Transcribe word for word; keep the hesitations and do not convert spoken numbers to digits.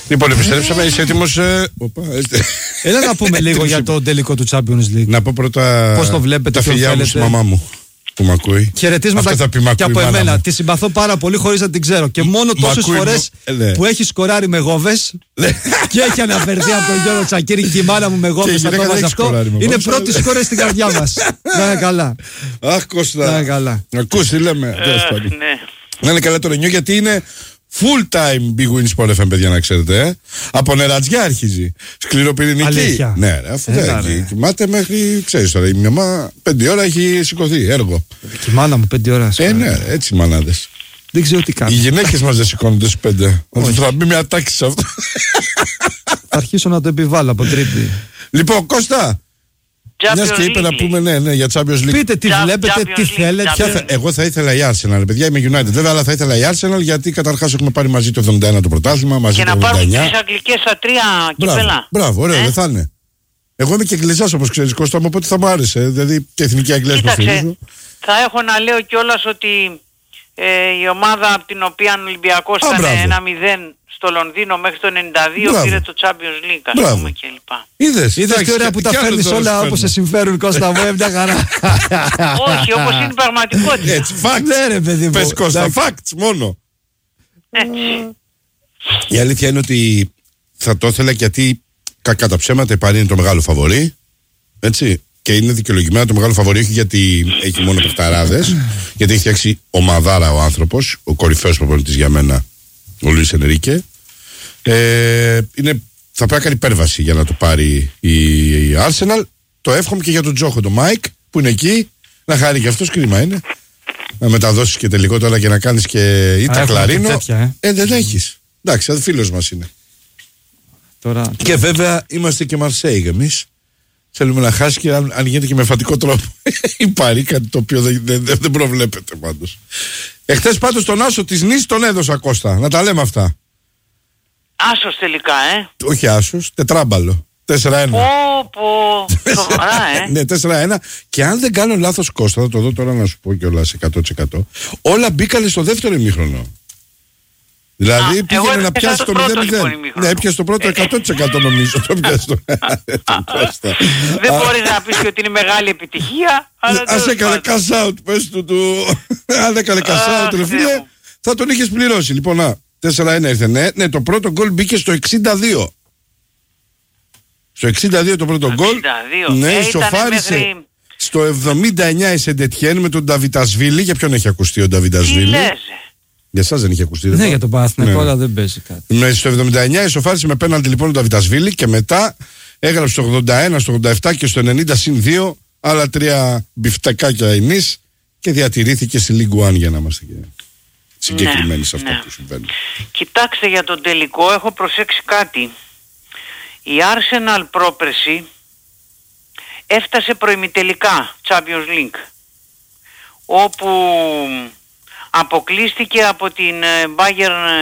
Λοιπόν, επιστρέψαμε, είσαι έτοιμος? Ε... Έλα να πούμε λίγο για το τελικό του Champions League. Να πω πρώτα. Πώς το βλέπετε, τα φιλιά μου στη μαμά μου που μ' ακούει. Χαιρετίσματα και από εμένα. Τη συμπαθώ πάρα πολύ χωρίς να την ξέρω. Και μόνο τόσες φορές ε, που έχει σκοράρει με γόβες και έχει αναφερθεί από τον Γιώργο Τσακίρη και η μάνα μου με γόβες. Θα το βάζει αυτό. Είναι πρώτη σκόρες στην καρδιά μας. Να είναι καλά. Αχ, Κώστα. Να είναι καλά. Ακούς τι λέμε. Να είναι καλά το Ρενιό, γιατί είναι full time Big Win Sport εφ εμ, παιδιά, να ξέρετε. Ε. Από νερατζιά αρχίζει. Σκληροπυρηνική. Αλήθεια. Ναι, ρε, αφού δεν έχει. Κοιμάται μέχρι, ξέρεις τώρα, η μια μάνα πέντε ώρα έχει σηκωθεί. Έργο. Και η μάνα μου πέντε ώρα. Ε, ναι, έτσι οι μανάδες. Δεν ξέρω τι κάνει. Οι γυναίκες μας δεν σηκώνονται στις πέντε. Θα μπει μια τάξη σε αυτό. Θα αρχίσω να το επιβάλλω από Τρίτη. Λοιπόν, Κώστα. Μιας και είπε να πούμε, ναι, ναι, για Champions League. Πείτε τι βλέπετε, τι θέλετε. Θα, εγώ θα ήθελα η Arsenal, παιδιά, είμαι United βέβαια, αλλά θα ήθελα η Arsenal, γιατί καταρχάς έχουμε πάρει μαζί το εβδομήντα ένα το πρωτάθλημα, μαζί και το εβδομήντα εννιά. Και να πάρουν τις αγγλικές στα τρία κύπελα. Μπράβο, ωραίο, ε? δεν θα είναι. Εγώ είμαι και Αγγλιζάς, όπως ξέρεις, Κώστα μου, οπότε θα μου άρεσε. Δηλαδή και εθνική Αγγλία που στηρίζω. Θα έχω να λέω κιόλας ότι ε, η ομάδα από την οποία ο Ολυμπιακός ήταν ένα μηδέν στο Λονδίνο μέχρι το ενενήντα δύο μπράβο. Πήρε το Champions League, ας πούμε, και λοιπά. Είδες, είδες τι ωραία που τα φέρνεις όλα όπως σε συμφέρουν, Κώστα μου, μια χαρά. Όχι, όπως είναι η πραγματικότητα. Έτσι, facts. Ναι, ρε παιδί μου. Πες, Κώστα, facts μόνο. Έτσι. Η αλήθεια είναι ότι θα το ήθελα, γιατί κακά τα ψέματα η Παρί είναι το μεγάλο φαβορί, έτσι. Και είναι δικαιολογημένα το μεγάλο φαβορί, όχι γιατί έχει μόνο παιχταράδες, γιατί έχει φτιάξει ομαδάρα ο άνθρωπος, ο κορυφαίος προπονητής για μένα, ο Λουίς Ενρίκε. Ε, είναι, θα πρέπει να κάνει υπέρβαση για να το πάρει η, η Arsenal. Το εύχομαι και για τον Τζόχο, τον Μάικ, που είναι εκεί, να χάρει και αυτός, κρίμα είναι. Να μεταδώσεις και τελικό τώρα και να κάνεις και ήττα κλαρίνο. Τέτοια, ε. ε, δεν έχεις. Εντάξει, φίλος μας είναι. Τώρα... Και βέβαια είμαστε και Μαρσέιγ εμείς. Θέλουμε να χάσει, και αν, αν γίνεται και με φατικό τρόπο. Υπάρχει κάτι το οποίο δεν, δεν, δεν προβλέπεται πάντως. Εχθές πάντως τον άσο της Νης τον έδωσα, Κώστα. Να τα λέμε αυτά. Άσος τελικά, ε. Όχι άσος, τετράμπαλο. τέσσερα ένα. Πω, πω. Σοβαρά, ε. Ναι, τέσσερα ένα. Και αν δεν κάνω λάθος, Κώστα, θα το δω τώρα να σου πω κιόλας εκατό τοις εκατό. Όλα μπήκανε στο δεύτερο ημίχρονο. Δηλαδή Α, πήγαινε να πιάσει το μηδέν μηδέν. Λοιπόν, ναι, έπιασε το πρώτο εκατό τοις εκατό νομίζω. Το πιάσει το... Δεν μπορείς να πεις ότι είναι μεγάλη επιτυχία. Ας έκανε cash out, πες του του. Αν έκανε cash out, ρε φίλε, θα τον είχες πληρώσει. Λοιπόν, να, τέσσερα ένα ήρθε. Ναι, ναι, το πρώτο γκολ μπήκε στο εξήντα δύο. Στο εξήντα δύο το πρώτο γκολ. Ναι, ισοφάρισε στο εβδομήντα εννιά η Σεντετιέν με τον Νταβιτασβίλη. Για ποιον έχει ακουστεί ο Νταβιτασβίλη? Για εσάς δεν είχε ακουστεί? Ναι, για τον Παναθηναϊκό, αλλά δεν παίζει κάτι. Ναι, στο εβδομήντα εννιά ισοφάρισε με πέναλτι λοιπόν ο Νταβιτασβίλη, και μετά έγραψε στο ογδόντα ένα, στο ογδόντα επτά και στο ενενήντα συν δύο άλλα τρία μπιφτεκάκια η Νης και διατηρήθηκε στη League One, για να είμαστε και συγκεκριμένοι, ναι, σε αυτό, ναι, που συμβαίνει. Κοιτάξτε, για τον τελικό έχω προσέξει κάτι. Η Arsenal πρόπερση έφτασε προημιτελικά Champions League, όπου αποκλείστηκε από την Bayern